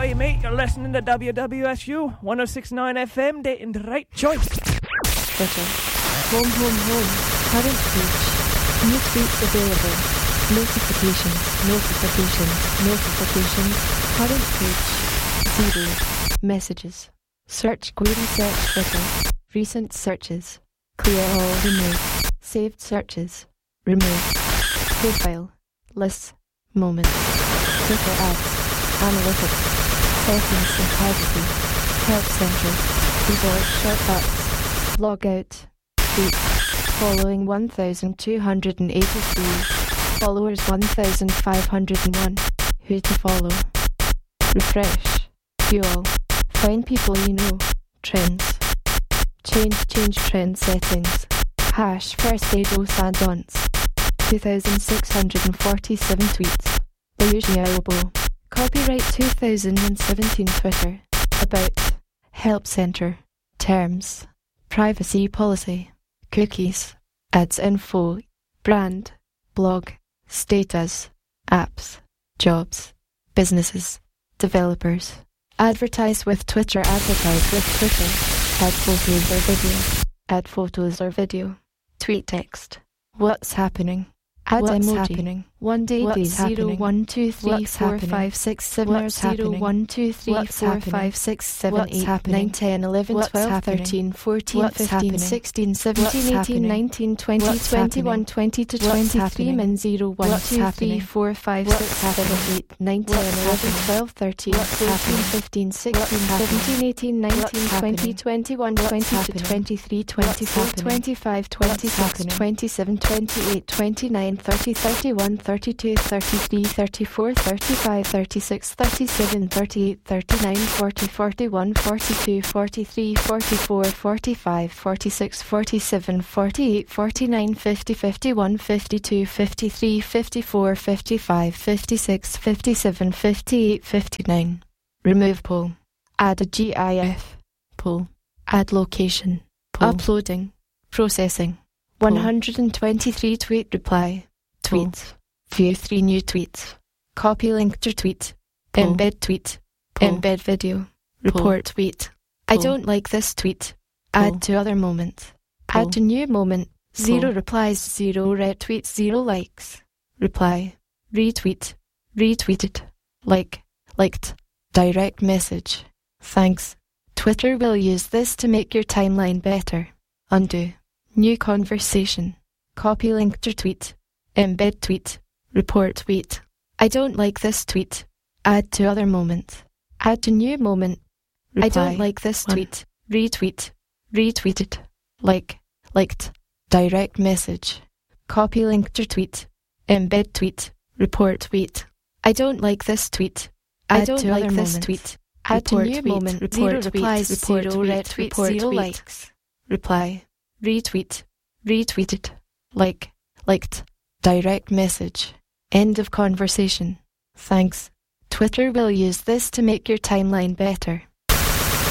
G'day mate, you're listening to WWSU 106.9 FM, dating the right choice. Twitter. Home. Current page. New tweets available. Notifications. Current page. 0. Messages. Search query search Twitter. Recent searches. Clear all. Remove. Saved searches. Remove. Profile. Lists. Moment. Twitter ads. Analytics. Settings and privacy. Help center. Keyboard shortcuts. Logout. Tweets. Following 1,283. Followers 1,501. Who to follow. Refresh. View all. Find people you know. Trends. Change trend settings. Hash first day dos and don'ts. 2,647 tweets. Usually Copyright 2017 Twitter. About. Help center. Terms. Privacy policy. Cookies. Ads info. Brand. Blog. Status. Apps. Jobs. Businesses. Developers. Advertise with Twitter. Advertise with Twitter. Add photos or video. Add photos or video. Tweet text. What's happening? Add what's emoji. Happening? 1 day what's 0 1 2 3 4 5 6 7 0 1 2 3 4 5 6 7 8 9 10 11 12 13 14 15 16 17 18 19 20 21 20 to 23 min 0 1 2 3 4 5 6 7 8 9 10 11 12 13 14 15 16 17 18 19 20 21 20 to 23 24 25 26 27 28 29 30 31 32 33 34 35 36 37 38 39 40 41 42 43 44 45 46 47 48 49 50 51 52 53 54 55 56 57 58 59. Remove poll. Add a GIF. Poll. Add location. Poll. Uploading. Processing. Poll. 123 tweet reply. Tweets. View 3 new tweets. Copy link to tweet. Poll. Embed tweet. Poll. Embed video. Report Poll. Tweet. Poll. I don't like this tweet. Poll. Add to other moment. Poll. Add to new moment. Poll. 0 replies, 0 retweets, 0 likes. Reply. Retweet. Retweeted. Liked. Direct message. Thanks. Twitter will use this to make your timeline better. Undo. New conversation. Copy link to tweet. Embed tweet. Report tweet. I don't like this tweet. Add to other moment. Add to new moment. Reply. I don't like this tweet. Retweet. Retweeted. Liked. Direct message. Copy link to tweet. Embed tweet. Report tweet. I don't like this tweet. Add to other like this tweet. Add to new moment. Report replies. Report tweet. Report 0 likes. Reply. Retweet. Retweeted. Liked. Direct message. End of conversation. Thanks. Twitter will use this to make your timeline better.